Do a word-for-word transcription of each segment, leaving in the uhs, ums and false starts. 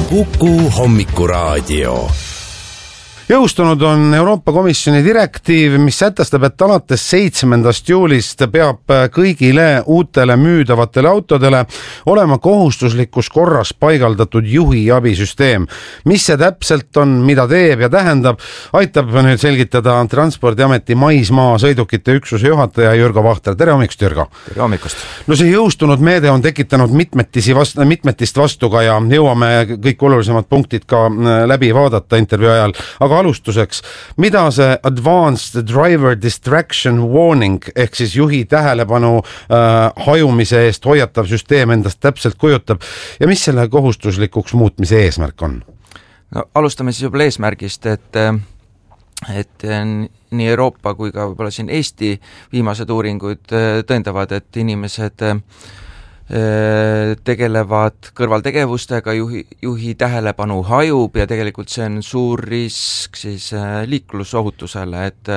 Kuku hommikuraadio. Jõustunud on Euroopa Komisjoni direktiiv, mis sätestab, et alates seitsmendast juulist peab kõigile uutele müüdavatele autodele olema kohustuslikus korras paigaldatud juhi abisüsteem. Mis see täpselt on, mida teeb ja tähendab, aitab nüüd selgitada Transpordiameti maismaa sõidukite üksuse juhataja Jürgo Vahter. Tere hommikust, Jürgo! Tere hommikust! No see jõustunud meede on tekitanud mitmetisi vast, mitmetist vastuga ja jõuame kõik olulisemad punktid ka läbi vaadata intervjuu ajal. Aga alustuseks, mida see Advanced Driver Distraction Warning ehk siis juhi tähelepanu äh, hajumise eest hoiatav süsteem endast täpselt kujutab ja mis selle kohustuslikuks muutmise eesmärk on? No, alustame siis juba eesmärgist, et, et nii Euroopa kui ka võib-olla siin Eesti viimased uuringud tõendavad, et inimesed tegelevad kõrvaltegevustega, juhi, juhi tähelepanu hajub ja tegelikult see on suur risk siis liiklusohutusele, et,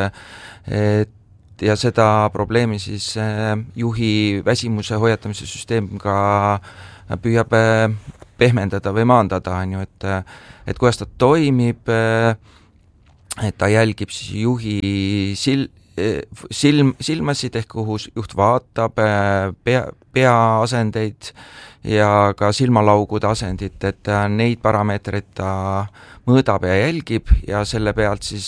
et ja seda probleemi siis juhi väsimuse hoiatamise süsteem ka püüab pehmendada või maandada, on ju, et, et kuidas ta toimib, et ta jälgib siis juhi sil-, silm, silmasid ehk kuhu juht vaatab, pea, peaasendeid ja ka silmalaugude asendit, et neid parameetreid ta mõõdab ja jälgib ja selle pealt siis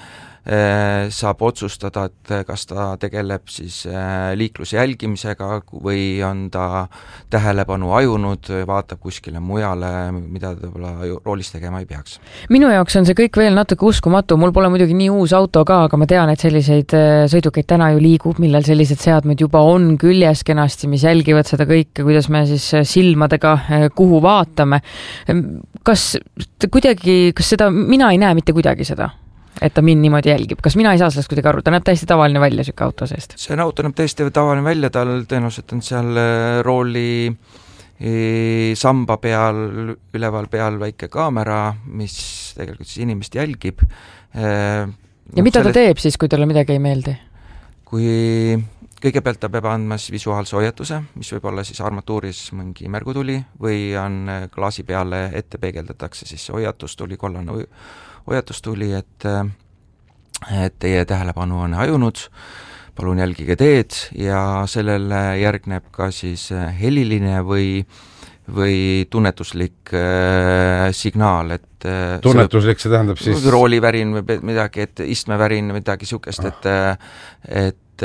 saab otsustada, et kas ta tegeleb siis liikluse jälgimisega või on ta tähelepanu ajunud, vaatab kuskile mujale, mida ta võib-olla roolis tegema ei peaks. Minu jaoks on see kõik veel natuke uskumatu, mul pole muidugi nii uus auto ka, aga ma tean, et selliseid sõidukeid täna ju liigub, millel sellised seadmed juba on küljes kenasti, mis jälgivad seda kõike, kuidas me siis silmadega kuhu vaatame. Kas kuidagi, kas seda, mina ei näe mitte kuidagi seda? Et ta mind niimoodi jälgib. Kas mina ei saa sellest kuidagi aru? Ta näeb täiesti tavaline välja süke auto seest. See auto näeb täiesti tavaline välja, tal tõenäoliselt on seal rooli samba peal, üleval peal väike kaamera, mis tegelikult siis inimest jälgib. Ja no, mida ta teeb siis, kui talle midagi ei meeldi? Kui kõigepealt ta peab andma siis visuaalse hoiatuse, mis võib olla siis armatuuris mingi märgutuli või on klaasi peale ette peegeldatakse siis hoiatustuli, kollane hoiatustuli, et, et teie tähelepanu on hajunud, palun jälgige teed ja sellele järgneb ka siis heliline või, või tunnetuslik äh, signaal, et tunnetuslik, see tähendab siis roolivärin või midagi, et istmevärin, midagi sihukest, et, et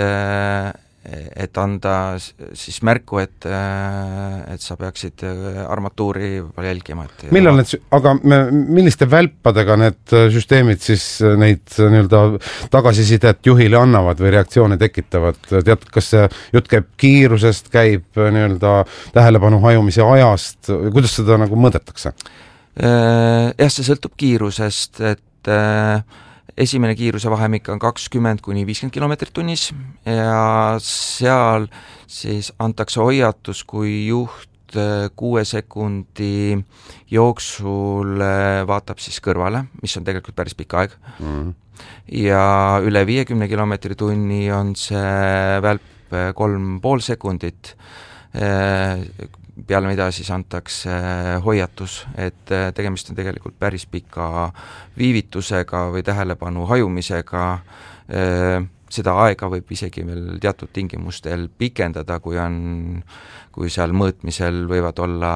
et anda siis märku, et, et sa peaksid armatuuri jälgima. Et millal need, aga milliste välpadega need süsteemid siis neid nii-öelda tagasisidet juhile annavad või reaktsioone tekitavad? Tead, kas see jutt käib kiirusest, käib nii-öelda tähelepanu hajumise ajast, kuidas seda nagu mõõdetakse? Jah, see sõltub kiirusest, et esimene kiiruse vahemik on kakskümmend kuni viiskümmend kilomeetrit tunnis ja seal siis antakse hoiatus, kui juht kuue sekundi jooksul vaatab siis kõrvale, mis on tegelikult päris pikk aeg. Mm. Ja üle viiekümne kilomeetri tunni on see välp kolm pool sekundit, peale mida siis antakse hoiatus, et tegemist on tegelikult päris pika viivitusega või tähelepanu hajumisega. Seda aega võib isegi veel teatud tingimustel pikendada, kui on, kui seal mõõtmisel võivad olla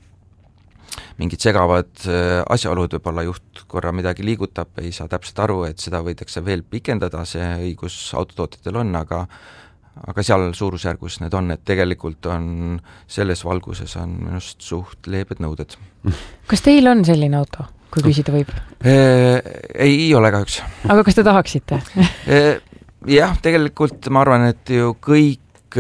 mingid segavad asjaolud, võib-olla juht korra midagi liigutab, ei saa täpselt aru, et seda võidakse veel pikendada, see õigus autotootjatel on, aga aga seal suurusjärgus need on, et tegelikult on selles valguses on minust suht leebed nõuded. Kas teil on selline auto, kui küsida võib? Ei, ei ole kahjuks. Aga kas te tahaksite? Jah, tegelikult ma arvan, et ju kõik,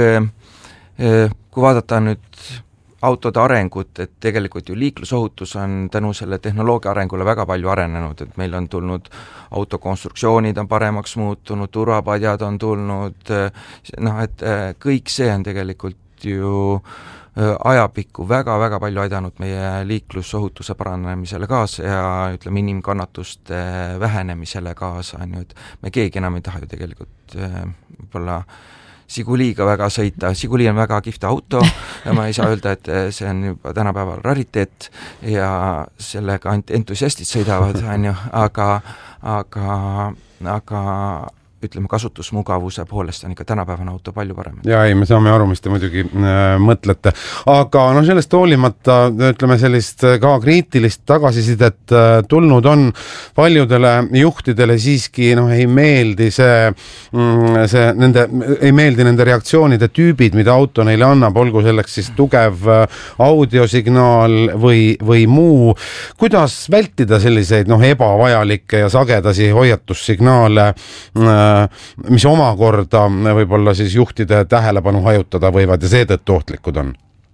kui vaadata nüüd autode arengut, et tegelikult ju liiklusohutus on tänu selle tehnoloogia arengule väga palju arenenud, et meil on tulnud autokonstruktsioonid on paremaks muutunud, turvapadjad on tulnud, noh, et kõik see on tegelikult ju ajapikku väga-väga palju aidanud meie liiklusohutuse paranemisele kaasa ja ütleme inimkannatuste vähenemisele kaasa, on ju, et me keegi enam ei taha ju tegelikult võib-olla Žiguliga väga sõita, Žiguli on väga kihvt auto ja ma ei saa öelda, et see on juba tänapäeval rariteet ja sellega ainult entusiastid sõidavad, on ju, aga, aga, aga ütleme, kasutusmugavuse poolest on ikka tänapäevane auto palju parem. Ja ei, me saame aru, mis te muidugi äh, mõtlete. Aga no sellest hoolimata, ütleme sellist ka kriitilist tagasisidet äh, tulnud on paljudele juhtidele siiski noh, ei meeldi see, mm, see nende, ei meeldi nende reaktsioonide tüübid, mida auto neile annab, olgu selleks siis tugev äh, audiosignaal või, või muu. Kuidas vältida selliseid noh, ebavajalikke ja sagedasi hoiatussignaale äh, mis omakorda võib-olla siis juhtide tähelepanu hajutada võivad ja seetõttu ohtlikud on?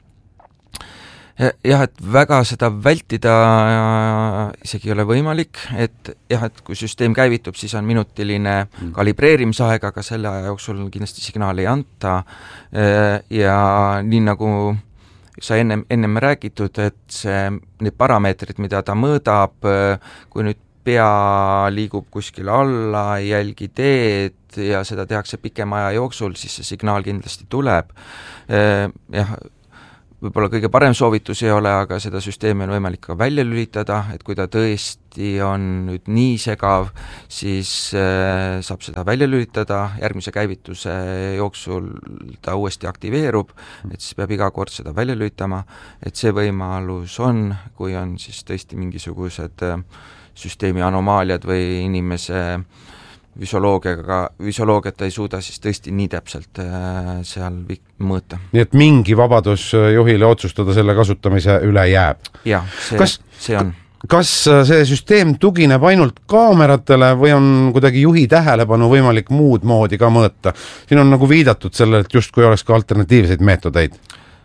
Jah, et väga seda vältida isegi ei ole võimalik, et jah, et kui süsteem käivitub, siis on minutiline kalibreerimisaeg, aga selle aja jooksul kindlasti signaali ei anta ja nii nagu sa ennem, ennem räägitud, et see, need parameetrid, mida ta mõõdab, kui nüüd pea liigub kuskile alla, ei jälgi teed ja seda tehakse pikema aja jooksul, siis see signaal kindlasti tuleb. Jah, võib-olla kõige parem soovitus ei ole, aga seda süsteemi on võimalik ka välja lülitada, et kui ta tõesti on nüüd nii segav, siis saab seda välja lülitada, järgmise käivituse jooksul ta uuesti aktiveerub, et siis peab iga kord seda välja lülitama, et see võimalus on, kui on siis tõesti mingisugused süsteemi anomaaliad või inimese visuoloogiaga, visuoloogiat ei suuda siis tõesti nii täpselt seal mõõta. Nii et mingi vabadus juhile otsustada selle kasutamise üle jääb? Jah, see, kas, see on. Kas see süsteem tugineb ainult kaameratele või on kuidagi juhi tähelepanu võimalik muud moodi ka mõõta? Siin on nagu viidatud sellele, et just kui oleks ka alternatiivseid meetodeid.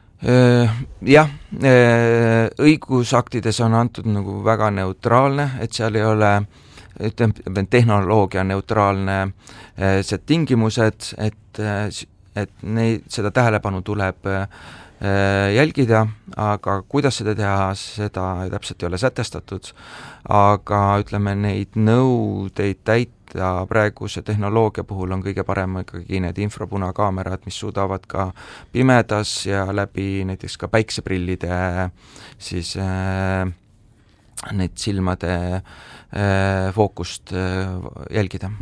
Jah, õigusaktides on antud nagu väga neutraalne, et seal ei ole ütleme, tehnoloogia neutraalne see tingimused, et, et neid, seda tähelepanu tuleb jälgida, aga kuidas seda teha, seda täpselt ei ole sätestatud, aga ütleme, neid nõudeid täita praeguse tehnoloogia puhul on kõige parem ikkagi need infrapunakaamerad, mis suudavad ka pimedas ja läbi näiteks ka päikseprillide siis äh, neid silmade äh, fookust äh, jälgida.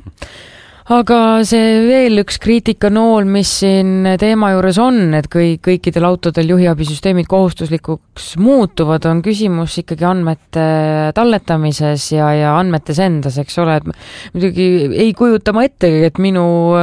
Aga see veel üks kriitikanool, mis siin teema juures on, et kõik, kõikidel autodel juhiabisüsteemid kohustuslikuks muutuvad, on küsimus ikkagi andmete talletamises ja, ja andmetes endas, eks ole, et muidugi ei kujuta ma ette, et minu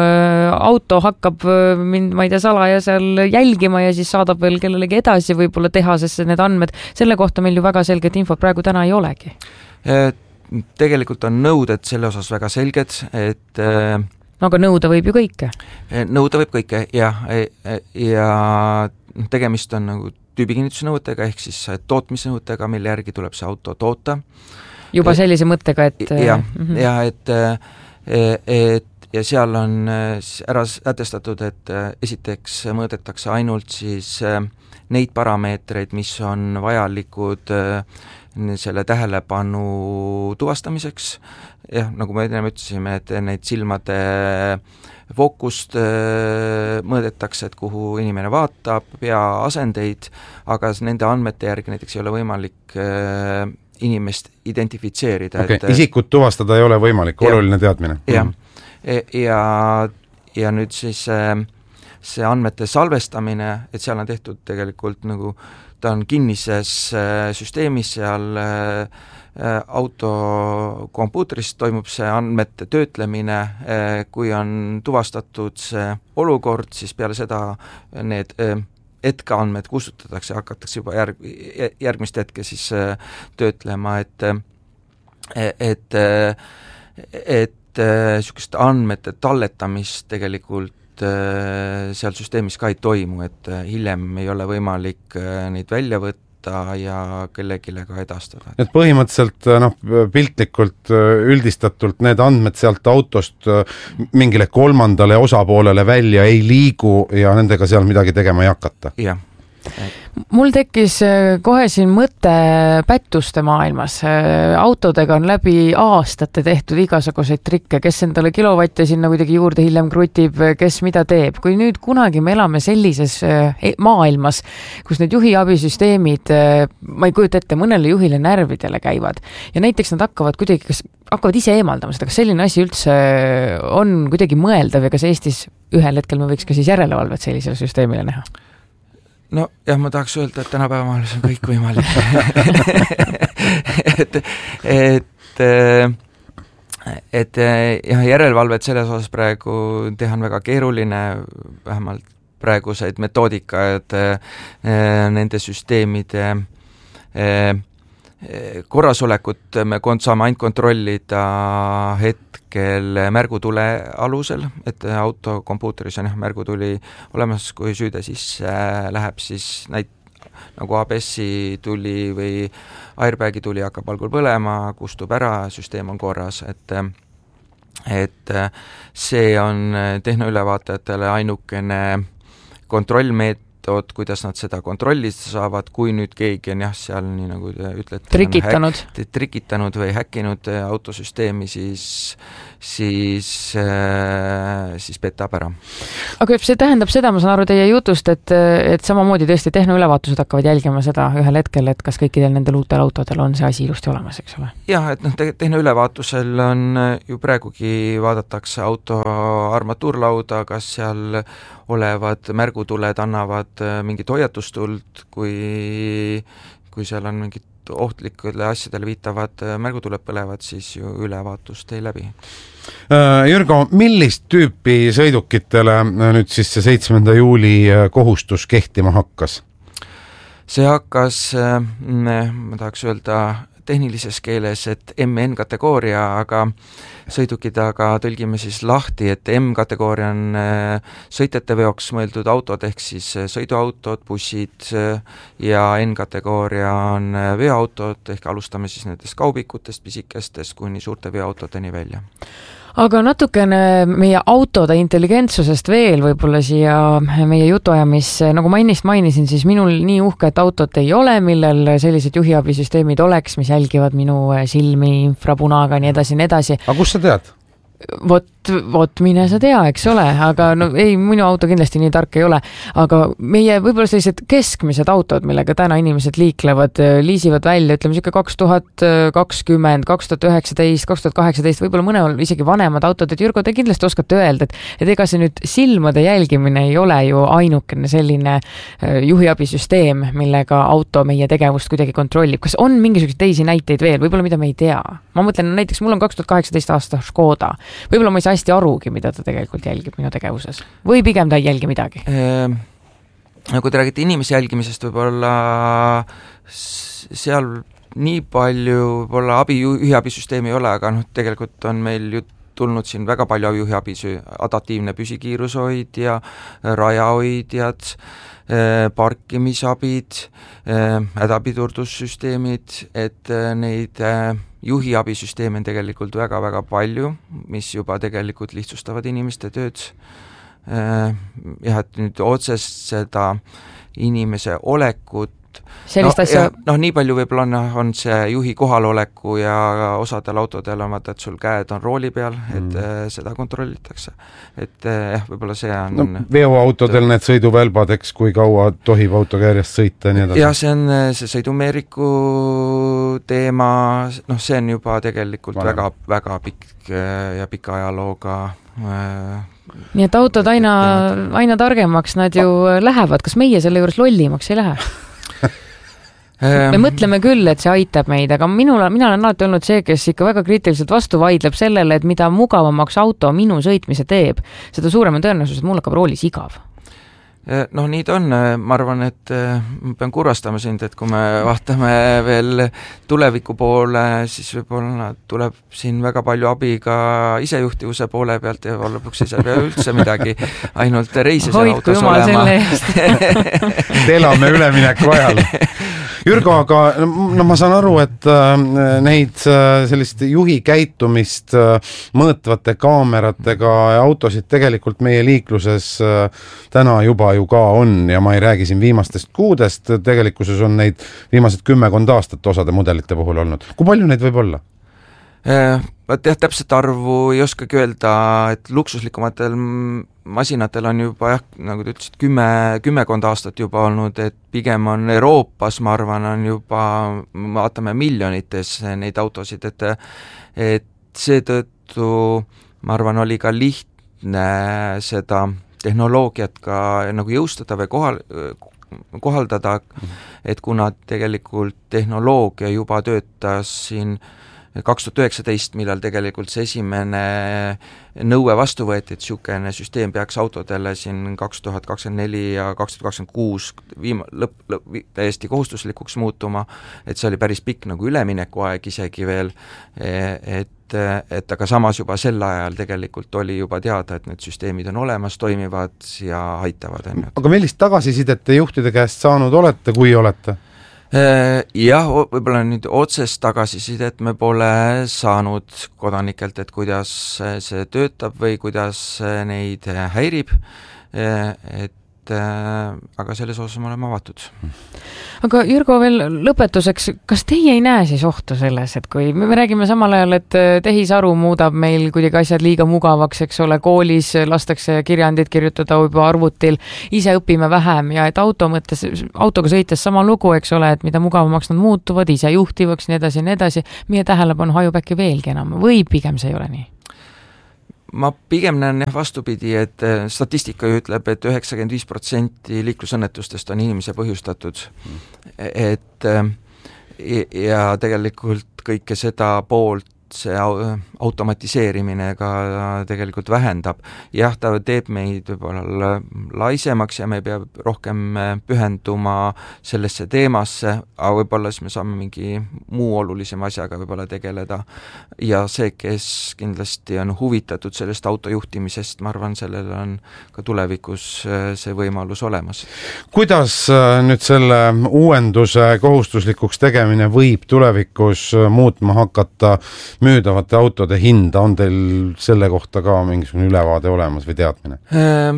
auto hakkab mind, ma ei tea, salaja seal jälgima ja siis saadab veel kellelegi edasi võib-olla tehasesse need andmed. Selle kohta meil ju väga selget infot praegu täna ei olegi. Et tegelikult on nõuded selle osas väga selged, et no aga nõuda võib ju kõike. Nõuda võib kõike, jah, ja tegemist on nagu tüübikinnitusnõuetega, ehk siis tootmisnõuetega, mille järgi tuleb see auto toota. Juba sellise mõttega, et jah, mm-hmm. ja et, et ja seal on ära sätestatud, et esiteks mõõdetakse ainult siis neid parameetreid, mis on vajalikud selle tähelepanu tuvastamiseks, jah, nagu me enne ütlesime, et neid silmade fookust mõõdetakse, et kuhu inimene vaatab, pea asendeid, aga nende andmete järgi näiteks ei ole võimalik inimest identifitseerida. Okay, et isikut tuvastada ei ole võimalik, oluline teadmine. Jah, ja, ja nüüd siis see andmete salvestamine, et seal on tehtud tegelikult nagu ta on kinnises süsteemis, seal auto kompuutris toimub see andmete töötlemine, kui on tuvastatud see olukord, siis peale seda need hetkeandmed kustutatakse, hakatakse juba järg, järgmist hetke siis töötlema, et et, et niisugust andmete talletamist tegelikult seal süsteemis ka ei toimu, et hiljem ei ole võimalik neid välja võtta ja kellegile ka edastada. Et põhimõtteliselt noh, piltlikult üldistatult need andmed sealt autost mingile kolmandale osapoolele välja ei liigu ja nendega seal midagi tegema ei hakata? Jah. Mul tekkis kohe siin mõte pättuste maailmas. Autodega on läbi aastate tehtud igasuguseid trikke, kes endale kilovatte sinna kuidagi juurde hiljem krutib, kes mida teeb. Kui nüüd kunagi me elame sellises maailmas, kus need juhiabisüsteemid, ma ei kujuta ette, mõnele juhile närvidele käivad ja näiteks nad hakkavad kuidagi, kas hakkavad ise eemaldama seda, kas selline asi üldse on kuidagi mõeldav ja kas Eestis ühel hetkel me võiks ka siis järelevalvet sellisele süsteemile näha? No jah, ma tahaks öelda, et tänapäeval on kõik võimalik. et, et, et jah, järelevalvet selles osas praegu teha on väga keeruline, vähemalt praeguseid metoodikaid nende süsteemide korrasolekut me saame ainult kontrollida hetkel märgutule alusel, et auto kompuuteris on jah, märgutuli olemas, kui süüde sisse läheb, siis näit-, nagu A B S-i tuli või airbagi tuli hakkab algul põlema, kustub ära, süsteem on korras, et et see on tehnoülevaatajatele ainukene kontrollmeet-, kuidas nad seda kontrollida saavad, kui nüüd keegi on jah, seal nii nagu te ütlete, trikitanud. Häk, trikitanud või häkkinud autosüsteemi, siis, siis, siis petab ära. Aga see tähendab seda, ma saan aru teie jutust, et, et samamoodi tõesti tehnoülevaatused hakkavad jälgima seda ühel hetkel, et kas kõikidel nendel uutel autodel on see asi ilusti olemas, eks ole? Jah, et noh, tehnoülevaatusel on ju praegugi vaadatakse auto armatuurlauda, kas seal olevad märgutuled annavad mingit hoiatustuld, kui, kui seal on mingid ohtlikule asjadele viitavad märgutuled põlevad, siis ju ülevaatust ei läbi. Jürgo, millist tüüpi sõidukitele nüüd siis see seitsmenda juuli kohustus kehtima hakkas? See hakkas, ma tahaks öelda tehnilises keeles, et M N kategooria, aga sõidukid aga tõlgime siis lahti, et M-kategooria on sõitjate veoks mõeldud autod ehk siis sõiduautod, bussid ja N-kategooria on veoautod ehk alustame siis nendest kaubikutest, pisikestest kuni suurte veoautodeni välja. Aga natukene meie autode intelligentsusest veel võib-olla siia meie jutuajamisse, nagu ma ennist mainisin, siis minul nii uhket autot ei ole, millel sellised juhiabisüsteemid oleks, mis jälgivad minu silmi infrapunaga, nii edasi, nii edasi. Aga kus sa tead? Vot, vot mine sa tea, eks ole, aga no ei, minu auto kindlasti nii tark ei ole, aga meie võib-olla sellised keskmised autod, millega täna inimesed liiklevad, liisivad välja, ütleme siuke kaks tuhat kakskümmend, kaks tuhat üheksateist, kaks tuhat kaheksateist, võib-olla mõnel isegi vanemad autod, et Jürgo, te kindlasti oskate öelda, et, et ega see nüüd silmade jälgimine ei ole ju ainukene selline juhiabisüsteem, millega auto meie tegevust kuidagi kontrollib. Kas on mingisugused teisi näiteid veel, võib-olla mida me ei tea? Ma mõtlen, näiteks mul on kaks tuhat kaheksateist aasta Škoda. Võib-olla ma ei saa hästi arugi, mida ta tegelikult jälgib minu tegevuses. Või pigem ta ei jälgi midagi? Ehm, kui te räägite inimese jälgimisest, võib-olla seal nii palju võib-olla abi, juhiabisüsteemi ei ole, aga noh, tegelikult on meil ju tulnud siin väga palju juhiabisü, adaptiivne püsikiirushoidja, rajahoidjad, parkimisabid, hädapidurdussüsteemid, et neid juhiabisüsteeme on tegelikult väga-väga palju, mis juba tegelikult lihtsustavad inimeste tööd. Jah, et nüüd otsest seda inimese olekut sellist no, asja... No nii palju võib-olla on, on see juhi kohaloleku ja osadel autodel on vaata, et sul käed on rooli peal, et mm. seda kontrollitakse. Et jah, võib-olla see on... No, veoautodel need sõiduvälbad, eks, kui kaua tohib autoga järjest sõita ja nii edasi. Jah, see on see sõidumeeriku teema, noh, see on juba tegelikult Vanem. väga, väga pikk ja pika ajalooga nii et autod aina, aina targemaks nad ju lähevad, kas meie selle juures lollimaks ei lähe? Me mõtleme küll, et see aitab meid, aga minul, mina olen alati olnud see, kes ikka väga kriitiliselt vastu vaidleb sellele, et mida mugavamaks auto minu sõitmise teeb, seda suurem on tõenäosus, et mul hakkab roolis igav. No nii ta on, ma arvan, et ma pean kurvastama sind, et kui me vaatame veel tuleviku poole, siis võib-olla tuleb siin väga palju abi ka isejuhtivuse poole pealt ja lõpuks ei saa üldse midagi, ainult reisi seal autos olema. Elame ülemineku ajal. Jürgo, aga no ma saan aru, et neid sellist juhi käitumist mõõtvate kaameratega autosid tegelikult meie liikluses täna juba ju ka on ja ma ei räägi siin viimastest kuudest, tegelikkuses on neid viimased kümmekond aastat osade mudelite puhul olnud. Kui palju neid võib olla? Vaat jah, täpselt arvu ei oskagi öelda, et luksuslikumatel masinatel on juba jah, nagu te ütlesid, kümme, kümmekond aastat juba olnud, et pigem on Euroopas, ma arvan, on juba, vaatame miljonites neid autosid, et et seetõttu, ma arvan, oli ka lihtne seda tehnoloogiat ka nagu jõustada või kohal, kohaldada, et kuna tegelikult tehnoloogia juba töötas siin kaks tuhat üheksateist, millal tegelikult see esimene nõue vastu võeti, et niisugune süsteem peaks autodele siin kaks tuhat kakskümmend neli ja kaks tuhat kakskümmend kuus viima, lõpp, lõpp, täiesti kohustuslikuks muutuma, et see oli päris pikk nagu üleminekuaeg isegi veel, et, et aga samas juba sel ajal tegelikult oli juba teada, et need süsteemid on olemas, toimivad ja aitavad enne. Aga millist tagasisidet te juhtide käest saanud olete, kui olete? Jah, võib-olla nüüd otsest tagasisidet me pole saanud kodanikelt, et kuidas see töötab või kuidas neid häirib, et aga selles osas me oleme avatud. Aga Jürgo, veel lõpetuseks, kas teie ei näe siis ohtu selles, et kui me räägime samal ajal, et tehisaru muudab meil kuidagi asjad liiga mugavaks, eks ole, koolis lastakse kirjandid kirjutada juba arvutil, ise õpime vähem ja et auto mõttes, autoga sõites sama lugu, eks ole, et mida mugavamaks nad muutuvad, ise juhtivaks, nii edasi, nii edasi, meie tähelepanu hajub äkki veelgi enam või pigem see ei ole nii? Ma pigem näen vastupidi, et statistika ütleb, et üheksakümmend viis protsenti liiklusõnnetustest on inimese põhjustatud. Et ja tegelikult kõike seda poolt see automatiseerimine ka tegelikult vähendab. Jah, ta teeb meid võib-olla laisemaks ja me peab rohkem pühenduma sellesse teemasse, aga võib-olla siis me saame mingi muu olulisem asjaga võib-olla tegeleda. Ja see, kes kindlasti on huvitatud sellest autojuhtimisest, ma arvan, sellel on ka tulevikus see võimalus olemas. Kuidas nüüd selle uuenduse kohustuslikuks tegemine võib tulevikus muutma hakata müüdavate autode hinda, on teil selle kohta ka mingisugune ülevaade olemas või teadmine? Ehm,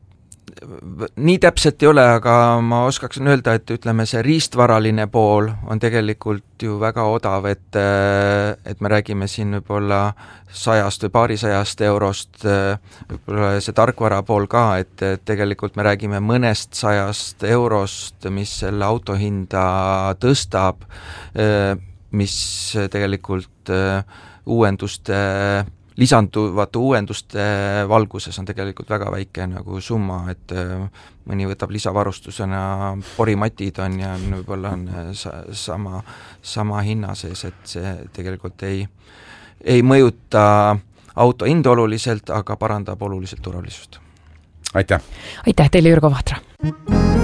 nii täpselt ei ole, aga ma oskaksin öelda, et ütleme, see riistvaraline pool on tegelikult ju väga odav, et, et me räägime siin võib-olla sajast või paarisajast eurost, võib-olla see tarkvara pool ka, et tegelikult me räägime mõnest sajast eurost, mis selle auto hinda tõstab, mis tegelikult uuenduste, lisanduvate uuenduste valguses on tegelikult väga väike nagu summa, et mõni võtab lisavarustusena porimatid on ja võib-olla on sama, sama hinna sees, et see tegelikult ei, ei mõjuta auto hinda oluliselt, aga parandab oluliselt turvalisust. Aitäh! Aitäh teile, Jürgo Vahtra!